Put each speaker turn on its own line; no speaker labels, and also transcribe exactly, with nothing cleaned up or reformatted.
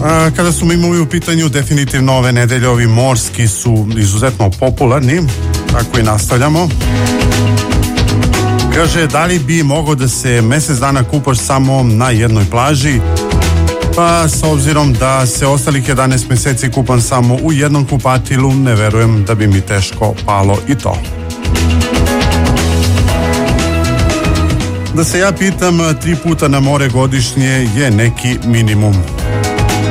Kada su mimovi u pitanju, definitivno ove nedelje ovi morski su izuzetno popularni, tako i nastavljamo. Kaže, da li bi mogao da se mesec dana kupaš samo na jednoj plaži? Pa s obzirom da se ostalih jedanaest meseci kupam samo u jednom kupatilu, ne verujem da bi mi teško palo i to. Da se ja pitam, tri puta na more godišnje je neki minimum.